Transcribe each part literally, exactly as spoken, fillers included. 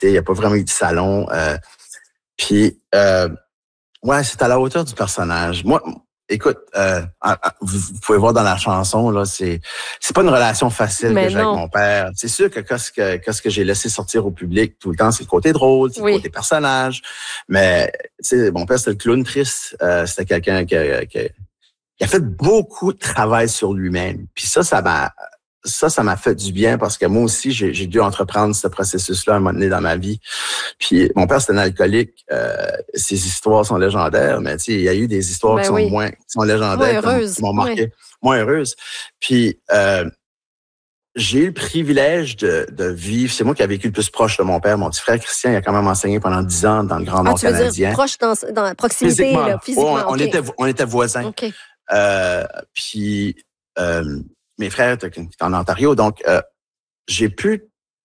Il n'y a pas vraiment eu de salon. Euh, puis, euh, ouais, c'est à la hauteur du personnage. Moi, écoute, euh, vous, vous pouvez voir dans la chanson, là, c'est c'est pas une relation facile Mais que j'ai non. avec mon père. C'est sûr que qu'est-ce que qu'est-ce que j'ai laissé sortir au public tout le temps, c'est le côté drôle, c'est oui. le côté personnage. Mais, tu sais, mon père, c'était le clown triste. Euh, c'était quelqu'un qui, qui, qui a fait beaucoup de travail sur lui-même. Puis ça, ça m'a ça, ça m'a fait du bien parce que moi aussi, j'ai, j'ai dû entreprendre ce processus-là à un moment donné dans ma vie. Puis mon père, c'était un alcoolique. Euh, ses histoires sont légendaires, mais tu sais, il y a eu des histoires ben qui sont oui. moins, qui sont légendaires, moins heureuses. qui m'ont marqué, oui. moins heureuses. Puis euh, j'ai eu le privilège de, de vivre. C'est moi qui ai vécu le plus proche de mon père. Mon petit frère Christian, il a quand même enseigné pendant dix ans dans le Grand Nord ah, tu veux canadien. Dire proche dans, dans la proximité, physiquement, là, physiquement. on, on okay. était, on était voisins. Okay. Euh, puis euh, mes frères étaient en Ontario, donc euh, j'ai pu,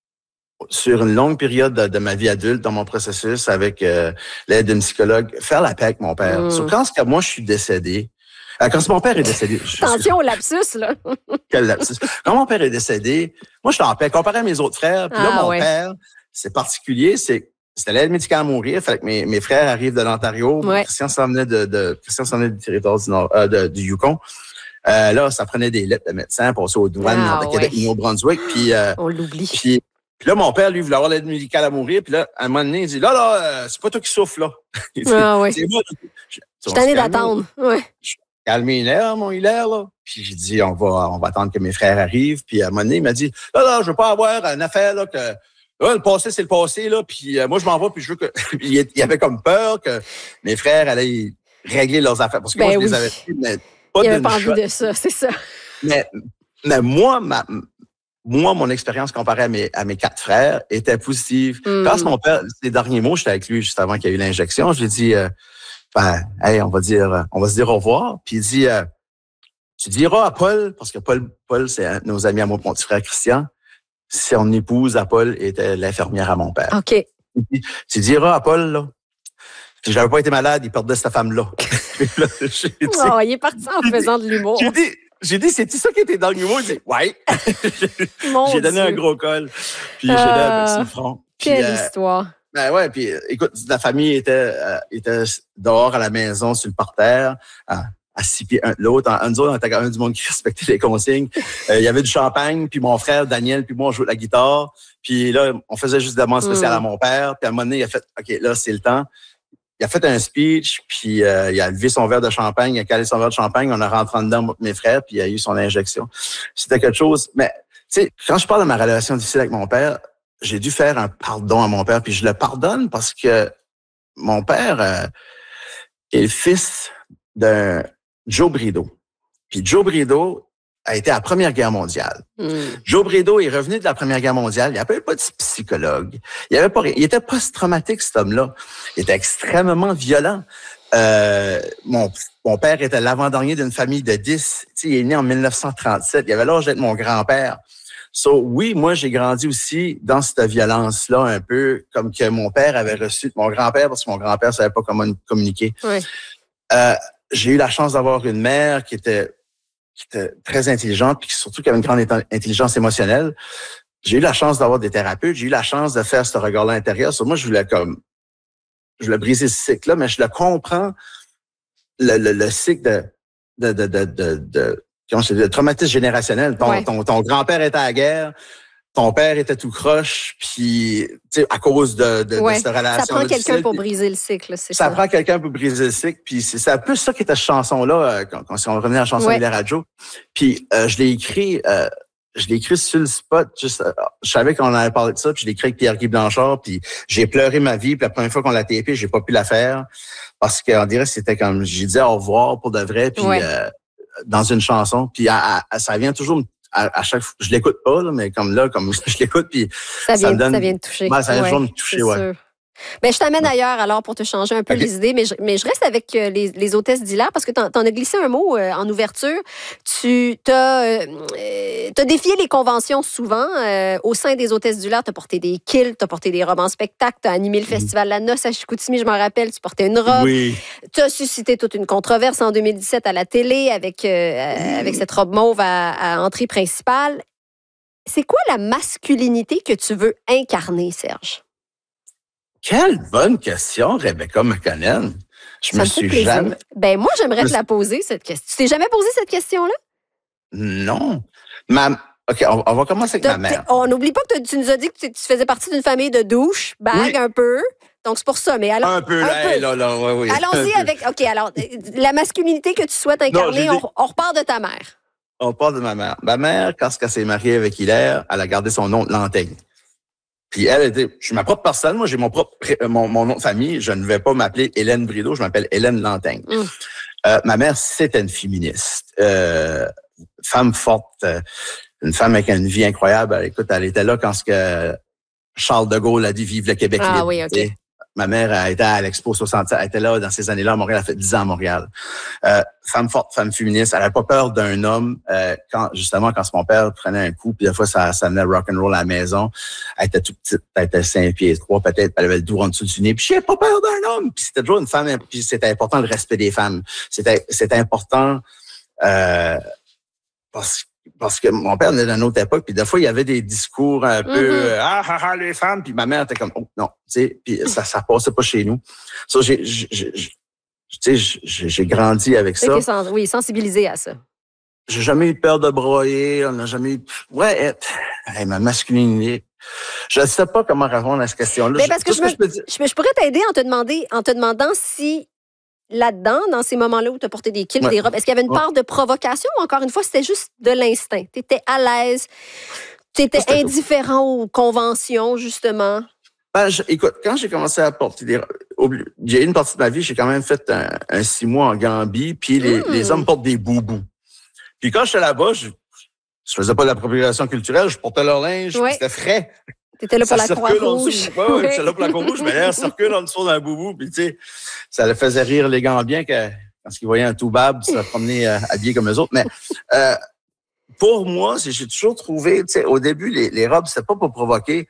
sur une longue période de, de ma vie adulte, dans mon processus, avec euh, l'aide d'un psychologue, faire la paix avec mon père. Mm. Sur quand que moi je suis décédé, euh, quand mon père est décédé... Attention au lapsus, là! Quel lapsus! Quand mon père est décédé, moi j'étais en paix, comparé à mes autres frères. Puis là, ah, mon ouais. père, c'est particulier, c'est c'était l'aide médicale à mourir, fait que mes, mes frères arrivent de l'Ontario, ouais. Christian s'en venait de, de Christian s'en venait du territoire du Nord, euh, de, du Yukon. Euh, là, ça prenait des lettres de médecins, passer aux douanes ah, de Québec, ouais. Nouveau-Brunswick, puis euh, on l'oublie. Puis, puis là, mon père, lui, voulait avoir l'aide médicale à mourir, puis là, à un moment donné, il dit, là, là, euh, c'est pas toi qui souffles, là. Il dit, ah, ouais. c'est moi. Je suis tanné d'attendre. Ouais. Calmez l'air, mon hilaire, là. Puis j'ai dit, on va, on va attendre que mes frères arrivent. Puis à un moment donné, il m'a dit, là, là, je veux pas avoir une affaire, là, que, là, le passé, c'est le passé, là. Puis euh, moi, je m'en vais, puis je veux que, il avait comme peur que mes frères allaient régler leurs affaires. Parce que ben moi, je oui. les avais pris, mais pas il avait d'une pas envie shot. de ça, c'est ça. Mais, mais moi, ma, moi, mon expérience comparée à mes, à mes quatre frères était positive. Mm. Quand mon père, les derniers mots, j'étais avec lui juste avant qu'il y ait eu l'injection, je lui ai dit, euh, ben, hey, on va dire, on va se dire au revoir. Puis il dit, euh, tu diras à Paul, parce que Paul, Paul, c'est un de nos amis à moi, mon petit frère Christian, son épouse à Paul était l'infirmière à mon père. OK. Dit, tu diras à Paul, là, si j'avais pas été malade, il perdait cette femme-là. là dit, oh, il est parti en faisant de l'humour. J'ai dit, j'ai dit, c'est-tu ça qui était dans l'humour? Il dit, ouais. j'ai donné un gros col. Puis euh, j'ai donné un petit front. Puis, quelle euh, histoire. Ben ouais, puis écoute, la famille était, euh, était dehors à la maison, sur le parterre, à, à six pieds un de l'autre. En, en nous autres, on était quand même du monde qui respectait les consignes. Euh, il y avait du champagne, puis mon frère Daniel, puis moi, on jouait de la guitare. Puis là, on faisait juste des demandes spéciales mm. à mon père. Puis à un moment donné, il a fait, OK, là, c'est le temps. Il a fait un speech, puis euh, il a levé son verre de champagne, il a calé son verre de champagne, on a rentré dedans, moi, mes frères, puis il a eu son injection. C'était quelque chose... Mais, tu sais, quand je parle de ma relation difficile avec mon père, j'ai dû faire un pardon à mon père, puis je le pardonne parce que mon père euh, est le fils d'un Joe Brideau. Puis Joe Brideau a été à la Première Guerre mondiale. Mm. Joe Brideau est revenu de la Première Guerre mondiale. Il n'y avait pas de psychologue. Il avait pas, il était post-traumatique, cet homme-là. Il était extrêmement violent. Euh, mon, mon père était l'avant-dernier d'une famille de dix. Tu sais, il est né en dix-neuf cent trente-sept. Il avait l'âge d'être mon grand-père. So, oui, moi, j'ai grandi aussi dans cette violence-là, un peu comme que mon père avait reçu de mon grand-père, parce que mon grand-père ne savait pas comment communiquer. Oui. Euh, j'ai eu la chance d'avoir une mère qui était qui était très intelligente, puis surtout qui avait une grande intelligence émotionnelle. J'ai eu la chance d'avoir des thérapeutes, j'ai eu la chance de faire ce regard-là intérieur. Sur moi, je voulais comme, je voulais briser ce cycle-là, mais je le comprends, le, le, le cycle de, de, de, de, de, de comment je dis, le traumatisme générationnel. Ton, ouais. ton, ton grand-père était à la guerre, ton père était tout croche, puis tu sais, à cause de, de, ouais. de cette relation. Ça prend quelqu'un pour briser le cycle, c'est ça. Ça prend quelqu'un pour briser le cycle, puis c'est, c'est un peu ça qui était cette chanson-là, quand, quand on revenait à la chanson ouais. de la radio. Puis euh, je l'ai écrit, euh, je l'ai écrit sur le spot, juste, euh, je savais qu'on avait parlé de ça, puis je l'ai écrit avec Pierre-Guy Blanchard, puis j'ai pleuré ma vie, puis la première fois qu'on l'a tapé, j'ai pas pu la faire, parce qu'on dirait que c'était comme, j'ai dit au revoir pour de vrai, puis ouais. euh, dans une chanson, puis à, à, ça vient toujours À, à chaque fois, je l'écoute pas, là, mais comme là, comme je l'écoute, puis ça, ça vient, me donne... Ça vient de toucher. Ben, ça vient ouais, toujours me toucher, ouais. Sûr. Ben, je t'amène ailleurs, alors, pour te changer un peu okay. les idées, mais je, mais je reste avec euh, les, les hôtesses d'Hilaire, parce que tu en as glissé un mot euh, en ouverture. Tu t'as, euh, t'as défié les conventions souvent. Euh, au sein des hôtesses d'Hilaire, tu as porté des kilts, tu as porté des robes en spectacle, tu as animé le mmh. festival La Noce à Chicoutimi, je m'en rappelle, tu portais une robe. Oui. Tu as suscité toute une controverse en deux mille dix-sept à la télé avec, euh, mmh. avec cette robe mauve à, à entrée principale. C'est quoi la masculinité que tu veux incarner, Serge? Quelle bonne question, Rebecca McConnell. Je Ça me me fait suis plaisir. jamais... Ben moi, j'aimerais Je te la poser, cette question. Tu t'es jamais posé cette question-là? Non. Ma... OK, on, on va commencer avec T'as- ma mère. t'es- On n'oublie pas que t'as- tu nous as dit que tu tu faisais partie d'une famille de douche, bague Oui. un peu. Donc, c'est pour ça. Mais alors, Un peu, là, hey, là, là, ouais, oui. allons-y Un peu. avec... OK, alors, euh, la masculinité que tu souhaites incarner, j'ai on, des- on repart de ta mère. On parle de ma mère. Ma mère, quand elle s'est mariée avec Hilaire, elle a gardé son nom de Lantaigne. Puis elle était, je suis ma propre personne, moi j'ai mon propre pré- mon, mon nom de famille, je ne vais pas m'appeler Hélène Brideau, je m'appelle Hélène Lantaigne. Mm. Euh, ma mère, c'était une féministe, euh, femme forte, euh, une femme avec une vie incroyable. Elle, écoute, elle était là quand ce que Charles de Gaulle a dit vive le Québec Ah libre. oui, OK. Et ma mère a été à l'Expo soixante-sept, elle était là dans ces années-là à Montréal, elle a fait dix ans à Montréal. Euh, femme forte, femme féministe, elle n'avait pas peur d'un homme. Euh, quand justement, quand mon père prenait un coup, puis des fois ça, ça venait rock and roll à la maison, elle était toute petite, elle était cinq pieds trois peut-être, elle avait le dos en dessous du nez, puis j'ai pas peur d'un homme. Puis c'était toujours une femme, puis c'était important le respect des femmes. C'était, c'était important euh, parce que Parce que mon père venait d'une autre époque, puis des fois, il y avait des discours un peu Mm-hmm. euh, ah, ah, ah, les femmes, puis ma mère était comme oh non, tu sais, puis ça, ça passait pas chez nous. Ça, j'ai, j'ai, j'ai, tu sais, j'ai, j'ai grandi avec ça. Fait que sens- oui, sensibilisé à ça. J'ai jamais eu peur de broyer, on n'a jamais eu. Ouais, hey, ma masculinité. Je ne sais pas comment répondre à cette question-là. Mais parce que Tout je, ce me- je peux dire. je, je pourrais t'aider en te demander, en te demandant si là-dedans, dans ces moments-là où tu as porté des kilts, Ouais. des robes, est-ce qu'il y avait une Ouais. part de provocation ou encore une fois, c'était juste de l'instinct? Tu étais à l'aise, tu étais C'était- indifférent aux conventions, justement. Ben, je- écoute, quand j'ai commencé à porter des robes, j'ai une partie de ma vie, j'ai quand même fait un, un six mois en Gambie, puis les, Mm. les hommes portent des boubous. Puis quand j'étais là-bas, je, je faisais pas de l'appropriation culturelle, je portais leur linge, Ouais. puis c'était frais. Tu étais là pour Ça la circule en Croix-Rouge. dessous. Ouais, ouais, j'étais là pour la Croix-Rouge, mais là, ça circule en dessous d'un boubou, puis tu sais, ça le faisait rire les Gambiens que, quand ils voyaient un toubab se promener euh, habillé comme eux autres. Mais euh, pour moi, c'est- j'ai toujours trouvé, tu sais, au début, les, les robes, c'était pas pour provoquer,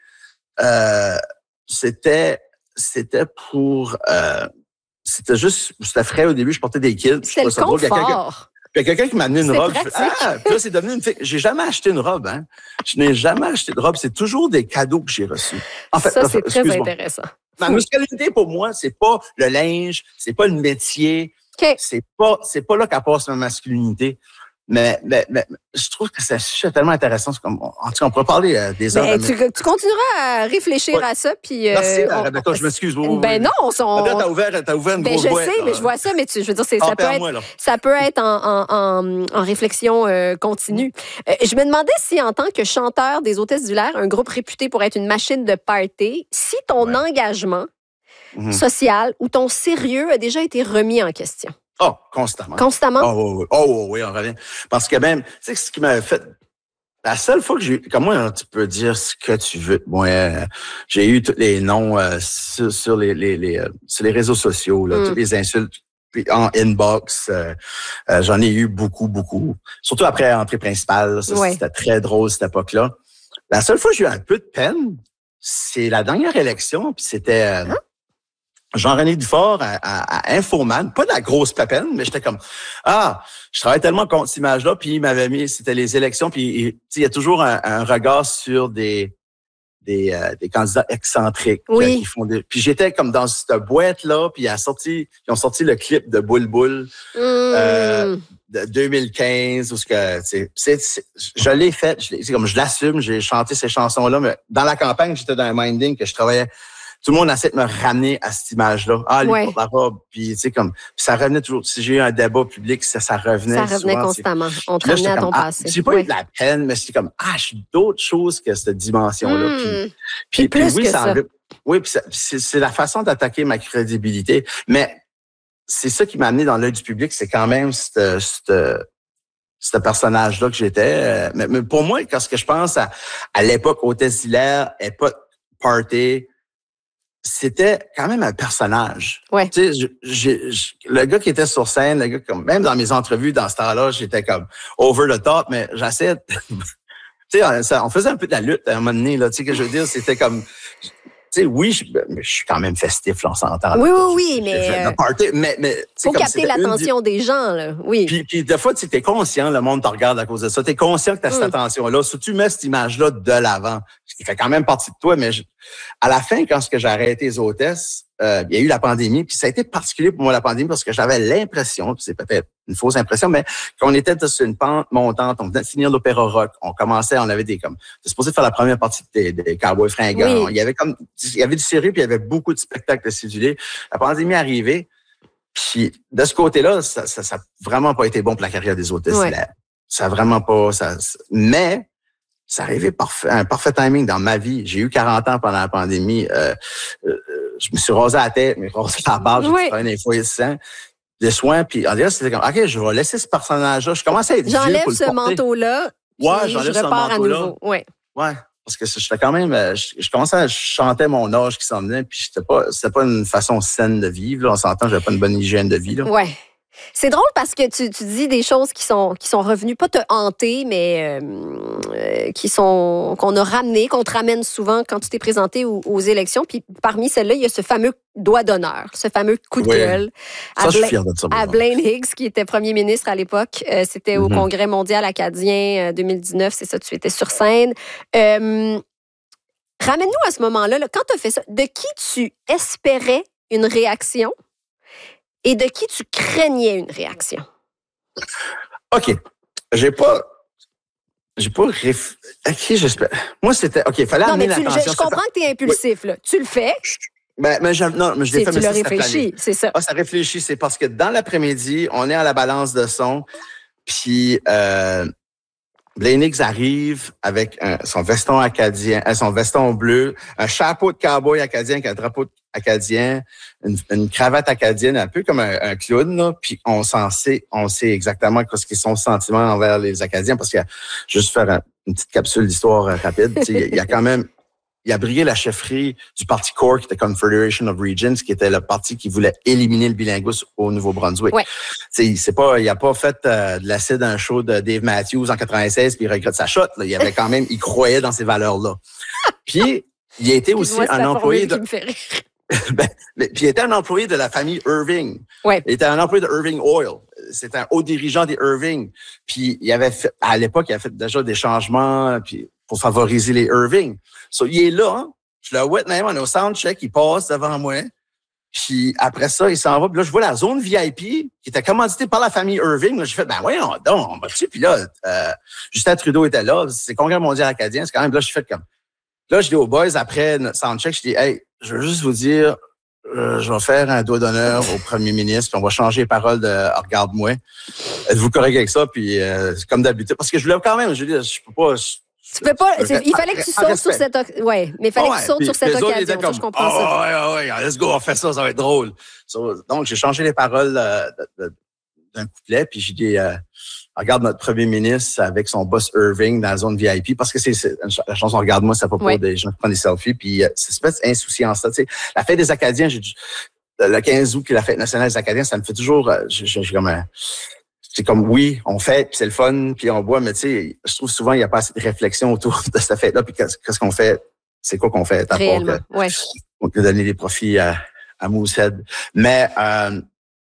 euh, c'était c'était pour... Euh, c'était juste... C'était frais au début, je portais des kilts. je C'était le trouvais ça drôle. Il y a quelqu'un- confort. puis il y a quelqu'un qui m'a amené une C'est robe. je fais, pratique. ah, puis là, c'est devenu une fille. J'ai jamais acheté une robe, hein. Je n'ai jamais acheté de robe. C'est toujours des cadeaux que j'ai reçus. En fait, Ça, enfin, c'est très excuse-moi. intéressant. Ma masculinité, pour moi, c'est pas le linge, c'est pas le métier. OK. C'est pas, c'est pas là qu'elle passe ma masculinité. Mais, mais, mais je trouve que c'est un sujet tellement intéressant. C'est comme, en tout cas, on pourrait parler euh, des heures. Mais de- tu, tu continueras à réfléchir Ouais. à ça. Puis, euh, Merci, on- Rebecca, je m'excuse. Oui, oui, Ben oui. non, on s'en- Peut-être t'as ouvert, t'as ouvert une Ben, grosse je boîte. sais, là. mais je vois ça, mais tu, je veux dire, c'est, ça, peut Tempère-moi, être, là. ça peut être en, en, en, en réflexion euh, continue. Euh, je me demandais si, en tant que chanteur des Hôtesses d'Hilaire, un groupe réputé pour être une machine de party, si ton Ouais. engagement Mhm. social ou ton sérieux a déjà été remis en question. Oh, constamment. Constamment? Oh, oui, oui. Oh, oui, oui, on revient. Parce que même, tu sais, ce qui m'avait fait. La seule fois que j'ai. Comme moi, tu peux dire ce que tu veux. Moi, euh, j'ai eu tous les noms euh, sur, sur les, les, les, euh, sur les réseaux sociaux, là, Mm. toutes les insultes. Puis en inbox, euh, euh, j'en ai eu beaucoup, beaucoup. Surtout après l'entrée principale. Ça, Ouais. c'était très drôle, cette époque-là. La seule fois que j'ai eu un peu de peine, c'est la dernière élection, puis c'était. Euh, Hein? Jean-René Dufort à, à, à Infoman, pas de la grosse peine, mais j'étais comme, ah, je travaille tellement contre cette image-là, puis il m'avait mis, c'était les élections, puis il il y a toujours un, un regard sur des des, euh, des candidats excentriques. Oui. euh, qui font des, puis j'étais comme dans cette boîte-là, puis il a sorti, ils ont sorti le clip de Boule Boule Mmh. euh, de deux mille quinze, où ce que, c'est, c'est, c'est- je l'ai fait, je l'ai- c'est comme je l'assume, j'ai chanté ces chansons-là, mais dans la campagne, j'étais dans un minding que je travaillais. Tout le monde essaie de me ramener à cette image-là. Ah, lui, Ouais. porte la robe. Puis, tu sais, comme, puis ça revenait toujours. Si j'ai eu un débat public, ça, ça revenait. Ça revenait souvent, c'est- constamment. On te Puis là, ramenait j'étais à ton comme, ah, passé. j'ai pas Ouais. eu de la peine, mais c'est comme, ah, je suis d'autres choses que cette dimension-là. Mmh. Puis, Puis plus oui, que ça ça. enlève- oui, puis ça- c'est, c'est la façon d'attaquer ma crédibilité. Mais c'est ça qui m'a amené dans l'œil du public, c'est quand même cette, cette, ce personnage-là que j'étais. Euh, Mais, mais pour moi, quand ce que je pense à, à l'époque Hôtesse d'Hilaire, époque party, c'était quand même un personnage. Ouais. Tu sais, je- j'ai- je- le gars qui était sur scène, le gars comme, même dans mes entrevues dans ce temps-là, j'étais comme over the top, mais j'essayais de- tu sais, ça- on faisait un peu de la lutte à un moment donné, là, tu sais, que je veux dire, c'était comme, tu tu sais, oui, je, mais je suis quand même festif, là, on s'entend. Oui, oui, oui, mais... Le party, mais, mais faut capter l'attention des gens, là, oui. Puis, puis des fois, tu es conscient, le monde te regarde à cause de ça. Tu es conscient que tu as cette mm. attention-là. Si tu mets cette image-là de l'avant, ce qui fait quand même partie de toi, mais je, à la fin, quand j'ai arrêté les hôtesses, euh, il y a eu la pandémie, puis ça a été particulier pour moi, la pandémie, parce que j'avais l'impression, puis c'est peut-être une fausse impression, mais qu'on était sur une pente montante, on venait de finir l'opéra rock, on commençait, on avait des comme, c'était supposé faire la première partie des, des Cowboys fringants, oui. il y avait comme, il y avait du sérieux, puis il y avait beaucoup de spectacles cédulés. La pandémie est arrivée, puis de ce côté-là, ça, ça, ça a vraiment pas été bon pour la carrière des hôtesses. Ouais. Ça a vraiment pas, ça, mais ça arrivait parfait, un parfait timing dans ma vie. J'ai eu quarante ans pendant la pandémie. Euh, euh, je me suis rasé la tête, mais rasé la barbe, j'ai oui. fait un infoïsant, des soins, puis en dire c'était comme, OK, je vais laisser ce personnage-là. Je commençais à être vieux J'enlève pour le ce manteau-là. Ouais, j'enlève ce manteau-là. Ouais. Ouais. Parce que j'étais quand même, je, je commençais à chanter mon âge qui s'en venait, puis c'était pas, c'était pas une façon saine de vivre. Là. On s'entend, j'avais pas une bonne hygiène de vie. Là. Ouais. C'est drôle parce que tu, tu dis des choses qui sont qui sont revenues, pas te hanter, mais euh, euh, qui sont qu'on a ramenées, qu'on te ramène souvent quand tu t'es présenté aux, aux élections. Puis parmi celles-là, il y a ce fameux doigt d'honneur, ce fameux coup de oui. gueule ça, à, je Bla- suis fier de ça, à Blaine Higgs, qui était premier ministre à l'époque. Euh, c'était au mm-hmm. Congrès mondial acadien euh, deux mille dix-neuf, c'est ça, tu étais sur scène. Euh, ramène-nous à ce moment-là, là, quand tu as fait ça, de qui tu espérais une réaction? Et de qui tu craignais une réaction? OK. J'ai pas... J'ai pas... Réf... À qui j'espère... Moi, c'était... OK, il fallait non, amener mais tu, l'attention. Je, je comprends que tu es impulsif, oui. là. Tu le fais. Ben, mais je, non, mais je l'ai fait, tu mais l'as ça, réfléchi, c'est ça. Ah, ça réfléchit, c'est parce que dans l'après-midi, on est à la balance de son, puis euh, Blaine Higgs arrive avec un, son veston acadien, son veston bleu, un chapeau de cowboy acadien avec un drapeau acadien, une, une cravate acadienne, un peu comme un, un clown, là, puis on s'en sait, on sait exactement ce qu'ils sont sentiments envers les Acadiens, parce que juste faire un, une petite capsule d'histoire rapide, il y a quand même, il a brigué la chefferie du parti Core, qui était Confederation of Regions, qui était le parti qui voulait éliminer le bilinguisme au Nouveau-Brunswick. Ouais. C'est pas, il a pas fait euh, de l'acide un show de Dave Matthews en quatre-vingt-seize puis il regrette sa shot. Là. Il avait quand même, il croyait dans ces valeurs-là. Puis il a été aussi un employé de. ben, mais, puis il était un employé de la famille Irving. Ouais. Il était un employé de Irving Oil. C'était un haut dirigeant des Irving. Puis il avait fait, à l'époque, il a fait déjà des changements puis pour favoriser les Irving. So, il est là, hein? Je le vois même, on est au soundcheck, il passe devant moi. Puis après ça, il s'en va. Puis là, je vois la zone V I P qui était commanditée par la famille Irving. Là, j'ai fait, ben voyons donc, on va dessus. Puis là, euh, Justin Trudeau était là. C'est le Congrès mondial acadien. C'est quand même, là, je fais comme... Là, je dis aux boys, après notre soundcheck, je dis, hey, je veux juste vous dire, euh, je vais faire un doigt d'honneur au premier ministre, puis on va changer les paroles de oh, « Regarde-moi ». Êtes-vous correct avec ça? Puis euh, comme d'habitude, parce que je voulais quand même, je veux dire, je peux pas... Je, Tu peux pas. Il fallait que tu sautes sur cette occasion. Ouais, mais il fallait oh, ouais, que tu sautes sur cette occasion. Comme, ça, je comprends oh, ça. Ouais, ouais, ouais, let's go, on fait ça, ça va être drôle. So, donc, j'ai changé les paroles euh, de, de, d'un couplet, puis j'ai dit, euh, regarde notre premier ministre avec son boss Irving dans la zone V I P, parce que c'est, c'est la chanson Regarde-moi, c'est pas pour ouais. des gens qui prennent des selfies, puis euh, c'est cette espèce d'insouciance-là. Tu sais, la fête des Acadiens, j'ai le quinze août, qui est la fête nationale des Acadiens, ça me fait toujours, euh, j'ai, j'ai comme un... C'est comme, oui, on fait, puis c'est le fun, puis on boit, mais tu sais, je trouve souvent, il n'y a pas assez de réflexion autour de cette fête-là, puis qu'est-ce qu'on fait? C'est quoi qu'on fait? À Réellement, part ouais. On peut donner des profits à, à Moosehead. Mais euh,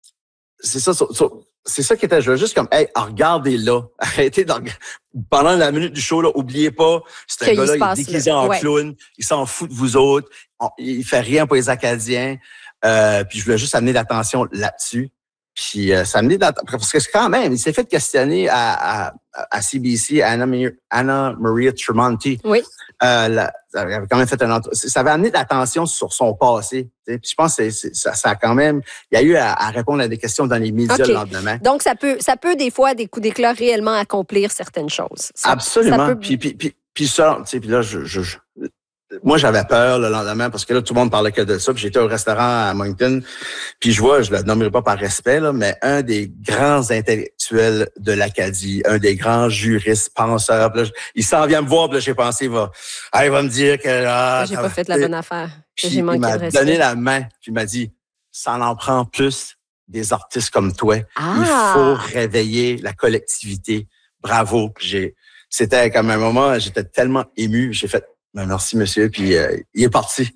c'est ça, so, so, c'est ça qui était, je veux juste comme, hey, regardez-là, arrêtez de pendant la minute du show, là, oubliez pas, c'est un gars-là, il est déguisé en ouais. clown, il s'en fout de vous autres, on, il fait rien pour les Acadiens, euh, puis je voulais juste amener l'attention là-dessus. Puis euh, ça a amené dans, parce que quand même, il s'est fait questionner à, à, à C B C, Anna, Anna Maria Tremonti. Oui. Euh, la, ça avait quand même fait un ça avait amené de l'attention sur son passé. Puis je pense que c'est, c'est, ça, ça a quand même, il y a eu à, à répondre à des questions dans les médias okay. le lendemain. Donc ça peut, ça peut des fois des coups d'éclat réellement accomplir certaines choses. Ça, Absolument. Ça peut... Puis puis puis puis ça, tu sais, puis là je, je, je moi, j'avais peur le lendemain parce que là, tout le monde parlait que de ça. Puis j'étais au restaurant à Moncton. Puis je vois, je le nommerai pas par respect, là, mais un des grands intellectuels de l'Acadie, un des grands juristes, penseurs. Là, il s'en vient me voir, puis là, j'ai pensé, il va, ah, il va me dire que... Ah, j'ai pas fait la bonne affaire. Puis j'ai manqué il m'a de respect. donné la main, puis il m'a dit, ça en prend plus des artistes comme toi. Ah. Il faut réveiller la collectivité. Bravo. J'ai, c'était comme un moment, j'étais tellement ému. J'ai fait, ben merci, monsieur. Puis euh, il est parti.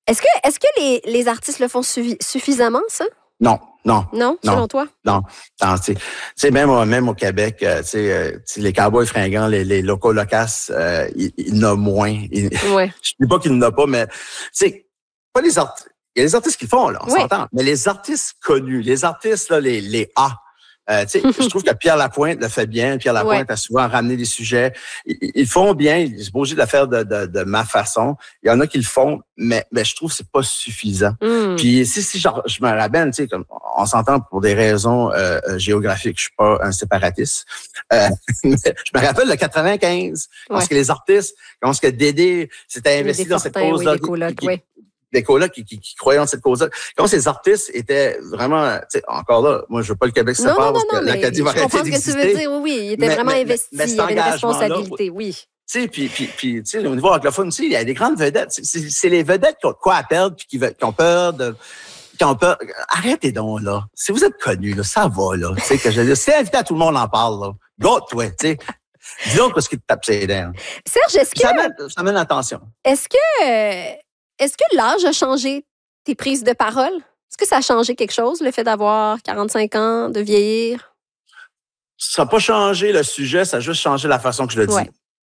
Est-ce que, est-ce que les, les artistes le font suffi- suffisamment, ça? Non, non. Non, non, selon toi? Non, non, tu sais, même, même au Québec, euh, tu sais, euh, les cowboys fringants, les, les locaux locaces, euh, il, il y en a moins. Il, ouais. Je ne dis pas qu'il n'y en a pas, mais tu sais, pas les artistes. Il y a les artistes qui le font, là, on ouais. s'entend. Mais les artistes connus, les artistes, là, les, les A, euh, tu sais, je trouve que Pierre Lapointe le fait bien. Pierre Lapointe ouais. a souvent ramené des sujets. Ils, ils font bien. Ils sont pas obligés de le faire de, de, de ma façon. Il y en a qui le font, mais, mais je trouve que c'est pas suffisant. Mm. Puis si, si genre, je me ramène, tu sais, comme on s'entend pour des raisons euh, géographiques, je suis pas un séparatiste. Euh, mais je me rappelle le quatre-vingt-quinze, ouais. parce que les artistes, quand ce que Dédé s'était investi dans cette cause-là. Oui, des colocs, qui, oui. des colocs qui, qui, qui croyaient en cette cause-là. Quand ces artistes étaient vraiment, tu sais, encore là, moi, je veux pas le Québec se sépare parce que l'Acadie va arrêter d'exister. Je comprends ce que tu veux dire, oui, oui. Il était mais, vraiment mais, investi, mais il y avait une responsabilité, oui. Tu sais, puis, puis, puis, tu sais, au niveau anglophone aussi, il y a des grandes vedettes. C'est, c'est les vedettes qui ont quoi à perdre puis qui, qui ont peur de... Qui ont peur. Arrêtez donc, là. Si vous êtes connus, là, ça va, là. Tu sais, que je dis, c'est invité à tout le monde en parle, là. Go, toi, tu sais. Dis donc parce qu'il te tape ses dents. Serge, est-ce que... Ça amène, ça amène l'attention. Est-ce que... Est-ce que l'âge a changé tes prises de parole? Est-ce que ça a changé quelque chose, le fait d'avoir quarante-cinq ans, de vieillir? Ça n'a pas changé le sujet, ça a juste changé la façon que je le dis. Ouais.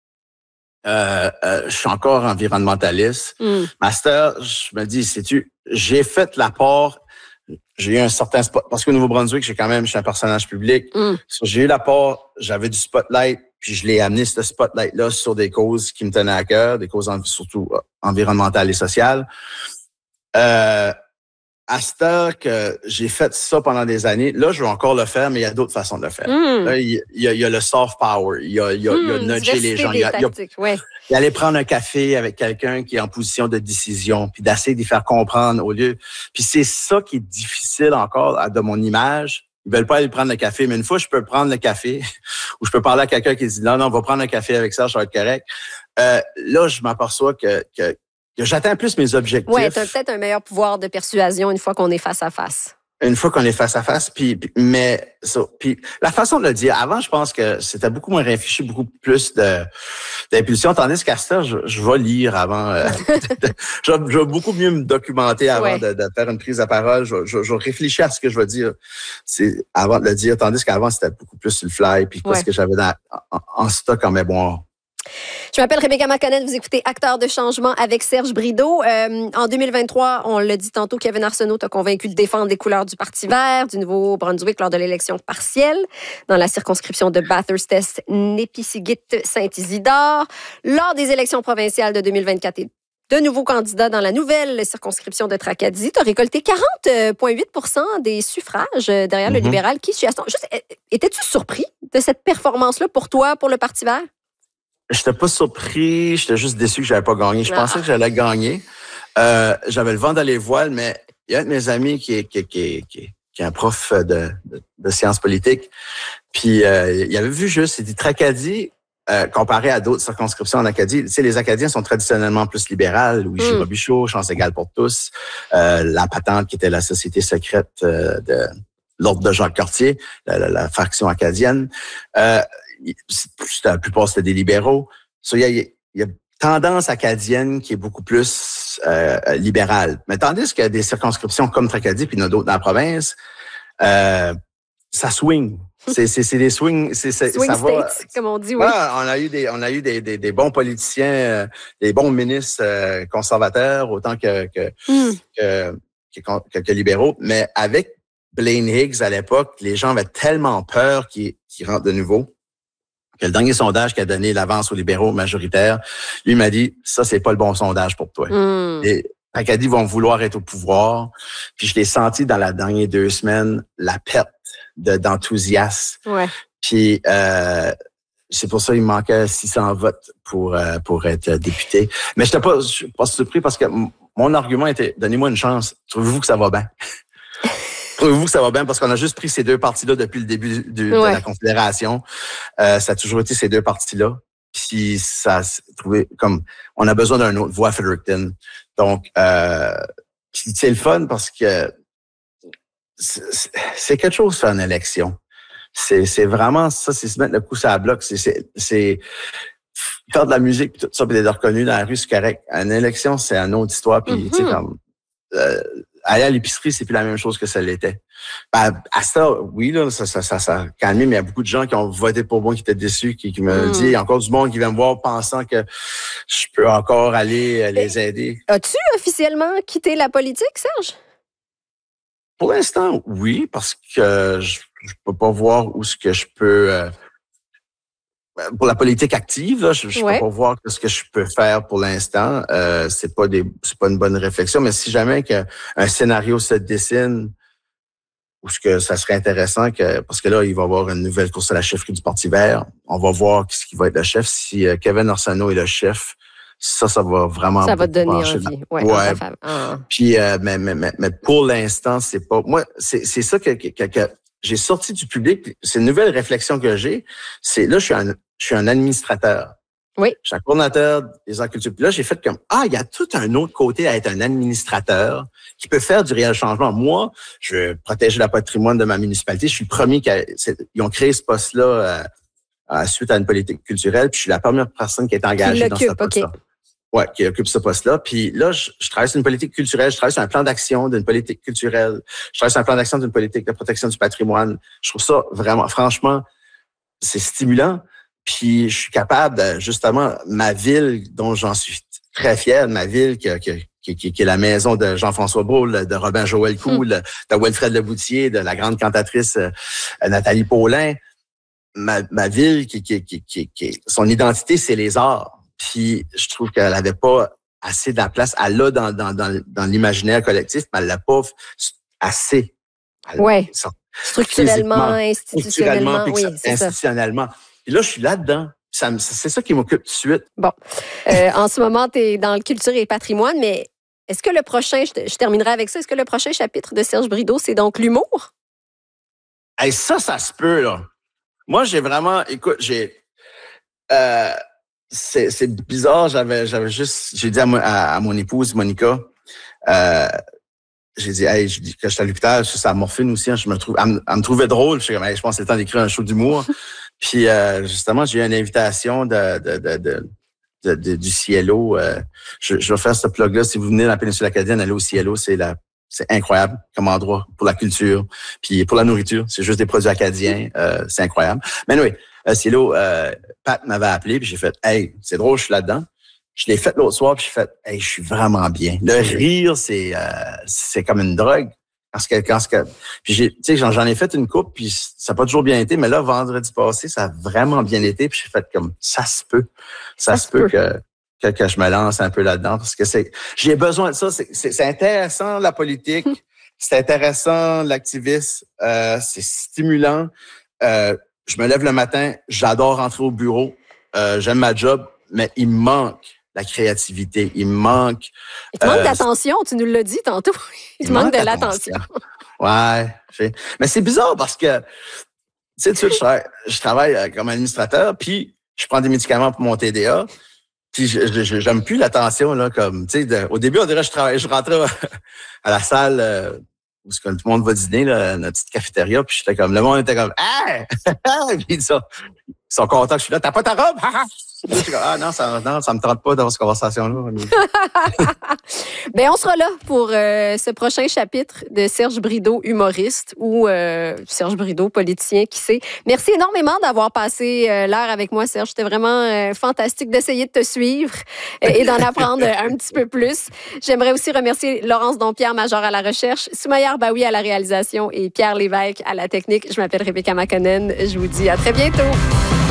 Euh, euh, je suis encore environnementaliste. Mm. Master, je me dis, sais-tu, j'ai fait l'apport, j'ai eu un certain spot, parce qu'au Nouveau-Brunswick, j'ai quand même, je suis un personnage public. Mm. J'ai eu l'apport, j'avais du spotlight, puis je l'ai amené, ce spotlight-là, sur des causes qui me tenaient à cœur, des causes surtout environnementales et sociales. Euh, à cette heure que j'ai fait ça pendant des années, là, je vais encore le faire, mais il y a d'autres façons de le faire. Mm. Là, il, y a, il y a le soft power, il y a, il y a, mm, il y a nudger les gens, il y a, il y a, ouais. il y a aller prendre un café avec quelqu'un qui est en position de décision, puis d'essayer d'y faire comprendre au lieu. Puis c'est ça qui est difficile encore de mon image. Ils veulent pas aller prendre le café, mais une fois, je peux prendre le café ou je peux parler à quelqu'un qui dit non, non, on va prendre un café avec ça, ça va être correct. Euh, là, je m'aperçois que, que que j'atteins plus mes objectifs. Oui, tu as peut-être un meilleur pouvoir de persuasion une fois qu'on est face à face. Une fois qu'on est face à face, puis mais ça, puis la façon de le dire. Avant, je pense que c'était beaucoup moins réfléchi, beaucoup plus de d'impulsion. Tandis qu'à ça, je, je vais lire avant. Euh, je, je vais beaucoup mieux me documenter avant ouais. de, de faire une prise de parole. Je, je, je réfléchis à ce que je vais dire, c'est avant de le dire. Tandis qu'avant, c'était beaucoup plus sur le fly, puis quoi ouais. ce que j'avais dans, en, en stock en mémoire. Je m'appelle Rebecca McConnell, vous écoutez Acteurs de changement avec Serge Brideau. Euh, en deux mille vingt-trois, on l'a dit tantôt, Kevin Arsenault t'a convaincu de défendre les couleurs du Parti vert du Nouveau-Brunswick lors de l'élection partielle dans la circonscription de Bathurst-Est-Népisiguit-Saint-Isidore. Lors des élections provinciales de deux mille vingt-quatre et de nouveaux candidats dans la nouvelle circonscription de Tracadie. Tu as récolté quarante virgule huit pour cent des suffrages derrière mm-hmm. le libéral Keith Chiasson. Juste, étais-tu surpris de cette performance-là pour toi, pour le Parti vert? J'étais pas surpris, j'étais juste déçu que j'avais pas gagné. Je ah. pensais que j'allais gagner. Euh, j'avais le vent dans les voiles, mais il y a un de mes amis qui est, qui, qui, qui, qui est un prof de, de, de sciences politiques. Puis euh, il avait vu juste, il dit Tracadie, euh, comparé à d'autres circonscriptions en Acadie, tu sais, les Acadiens sont traditionnellement plus libérales. Louis mm. Robichaud, chance égale pour tous. Euh, la patente qui était la société secrète euh, de l'ordre de Jacques Cartier, la, la, la faction acadienne. Euh, la plupart, c'était des libéraux. So, il y a, il y a tendance acadienne qui est beaucoup plus euh, libérale. Mais tandis qu'il y a des circonscriptions comme Tracadie, puis il y en a d'autres dans la province, euh, ça swing. C'est, c'est, c'est des swings. C'est, c'est, swing ça states, va, comme on dit, oui. Ouais, on a eu des, on a eu des, des, des bons politiciens, euh, des bons ministres euh, conservateurs, autant que que, mm. que, que, que, que libéraux. Mais avec Blaine Higgs à l'époque, les gens avaient tellement peur qu'il, qu'il rentre de nouveau. Que le dernier sondage qui a donné l'avance aux libéraux majoritaires, lui m'a dit, ça, c'est pas le bon sondage pour toi. Mm. Les Acadiens vont vouloir être au pouvoir. Puis je l'ai senti dans les dernières deux semaines, la perte de, d'enthousiasme. Ouais. Puis euh, c'est pour ça qu'il me manquait six cents votes pour euh, pour être député. Mais je n'étais pas, je suis pas surpris parce que m- mon argument était, donnez-moi une chance. Trouvez-vous que ça va bien? Trouvez-vous que ça va bien? Parce qu'on a juste pris ces deux partis-là depuis le début du, ouais. de la Confédération. Euh, ça a toujours été ces deux partis-là. Puis ça s'est trouvé comme... On a besoin d'un autre voix à Fredericton. Donc, euh, c'est le fun parce que c'est, c'est quelque chose de faire une élection. C'est, c'est vraiment ça, c'est se mettre le coup sur la bloc. C'est, c'est, c'est faire de la musique, tout ça, puis d'être reconnu dans la rue, c'est correct. Une élection, c'est une autre histoire. Puis, mm-hmm. tu sais, comme euh, aller à l'épicerie, c'est plus la même chose que ça l'était. Ben, à ça, oui, là, ça, ça, ça, ça a calmé, mais il y a beaucoup de gens qui ont voté pour moi, qui étaient déçus, qui, qui me mm. disent, il y a encore du monde qui vient me voir pensant que je peux encore aller les aider. As-tu officiellement quitté la politique, Serge? Pour l'instant, oui, parce que je, je peux pas voir où ce que je peux. Euh, pour la politique active, là, je, je ouais. peux pas voir ce que je peux faire pour l'instant. Euh, c'est pas des, c'est pas une bonne réflexion. Mais si jamais qu'un scénario se dessine, ou ce que ça serait intéressant que, parce que là, il va y avoir une nouvelle course à la chefferie du Parti vert. On va voir ce qui va être le chef. Si euh, Kevin Arsenault est le chef, ça, ça va vraiment. Ça va te donner envie. Dans... Ouais. ouais. Ah. Puis, euh, mais, mais, mais, mais pour l'instant, c'est pas. Moi, c'est, c'est ça que, que, que j'ai sorti du public. C'est une nouvelle réflexion que j'ai. C'est là, je suis un, je suis un administrateur. Oui. Je suis un coordonnateur des arts culturels. Puis là, j'ai fait comme, ah, il y a tout un autre côté à être un administrateur qui peut faire du réel changement. Moi, je veux protéger le patrimoine de ma municipalité. Je suis le premier qui a, ils ont créé ce poste-là euh, à, suite à une politique culturelle. Puis je suis la première personne qui est engagée dans ce poste-là. Okay. Ouais, qui occupe ce poste-là. Puis là, je, je travaille sur une politique culturelle, je travaille sur un plan d'action d'une politique culturelle, je travaille sur un plan d'action d'une politique de protection du patrimoine. Je trouve ça vraiment, franchement, c'est stimulant. Puis je suis capable, de, justement, ma ville, dont j'en suis très fier, ma ville qui, qui, qui, qui, qui est la maison de Jean-François Brault, de Robin Joël Cool, mmh. de Wilfred Leboutier, de la grande cantatrice euh, Nathalie Paulin. Ma, ma ville, qui, qui, qui, qui, qui, son identité, c'est les arts. Puis je trouve qu'elle avait pas assez de la place. Elle l'a dans, dans, dans, dans l'imaginaire collectif, mais elle l'a pas assez. Oui. Structurellement, institutionnellement. Oui, c'est institutionnellement. Ça. Puis là, je suis là-dedans. Ça, c'est ça qui m'occupe tout de suite. Bon. Euh, en ce moment, tu es dans le culture et le patrimoine, mais est-ce que le prochain, je, je terminerai avec ça, est-ce que le prochain chapitre de Serge Brideau, c'est donc l'humour? Hey, ça, ça se peut, là. Moi, j'ai vraiment, écoute, j'ai, euh, c'est, c'est bizarre, j'avais, j'avais juste, j'ai dit à, mo, à, à mon épouse, Monica, euh, j'ai dit, hey, je dis que j'étais à l'hôpital, je suis à morphine aussi, hein, je me trouve, elle me, elle me trouvait drôle, je suis comme, hey, je pense que c'est le temps d'écrire un show d'humour. Puis, euh, justement, j'ai eu une invitation de, de, de, de, de, de du Cielo. Euh, je, je vais faire ce plug-là. Si vous venez dans la péninsule acadienne, allez au Cielo, c'est la, c'est incroyable comme endroit pour la culture, puis pour la nourriture. C'est juste des produits acadiens, euh, c'est incroyable. Mais oui, euh, Cielo, euh, Pat m'avait appelé, puis j'ai fait, hey, c'est drôle, je suis là-dedans. Je l'ai fait l'autre soir, puis j'ai fait, hey, je suis vraiment bien. Le rire, c'est, euh, c'est comme une drogue. Parce que quand que, puis j'ai, tu sais, j'en, j'en ai fait une coupe, puis ça n'a pas toujours bien été, mais là, vendredi passé, ça a vraiment bien été, puis j'ai fait comme, ça se peut, ça, ça se peut, peut. Que, que que je me lance un peu là-dedans, parce que c'est, j'ai besoin de ça, c'est, c'est, c'est intéressant la politique, c'est intéressant l'activisme, euh, c'est stimulant. Euh, je me lève le matin, j'adore rentrer au bureau, euh, j'aime ma job, mais il me manque la créativité, il me manque... Il te manque euh, d'attention, tu nous l'as dit tantôt. Il, il te manque, manque de l'attention. Ouais. J'ai... Mais c'est bizarre parce que, tu sais, tu sais, je travaille, je travaille comme administrateur, puis je prends des médicaments pour mon T D A, puis je, je, j'aime plus l'attention, là, comme, tu sais, de, au début, on dirait, je travaille, je rentrais à la salle euh, où tout le monde va dîner, là, notre petite cafétéria, puis j'étais comme, le monde était comme, ah! Puis ils sont, ils sont contents que je suis là, t'as pas ta robe? Ah non, ça non, ça me tente pas d'avoir cette conversation-là. Ben, on sera là pour euh, ce prochain chapitre de Serge Brideau, humoriste, ou euh, Serge Brideau, politicien, qui sait. Merci énormément d'avoir passé euh, l'heure avec moi, Serge. C'était vraiment euh, fantastique d'essayer de te suivre euh, et d'en apprendre un petit peu plus. J'aimerais aussi remercier Laurence Dompierre, major à la recherche, Soumaïa Arbaoui à la réalisation et Pierre Lévesque à la technique. Je m'appelle Rebecca Makonnen. Je vous dis à très bientôt.